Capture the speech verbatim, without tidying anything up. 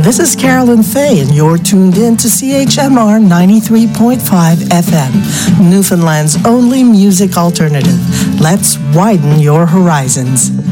This is Carolyn Fay, and you're tuned in to C H M R ninety-three point five F M, Newfoundland's only music alternative. Let's widen your horizons.